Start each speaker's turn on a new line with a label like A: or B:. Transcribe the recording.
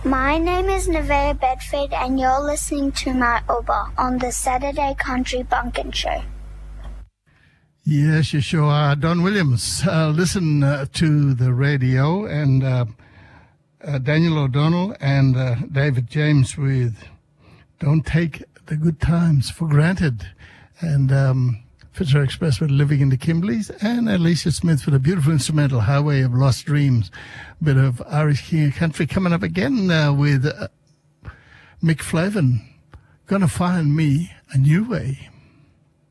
A: My name is Nevaeh Bedford, and you're listening to my Oba on the Saturday Country Bumpkin Show.
B: Yes, you sure are. Don Williams, listen to the radio, and Daniel O'Donnell and David James with Don't Take the Good Times for Granted. And Fitzroy Express with Living in the Kimbleys, and Alicia Smith with a beautiful instrumental, Highway of Lost Dreams. Bit of Irish King of Country coming up again with Mick Flavin, Gonna Find Me a New Way.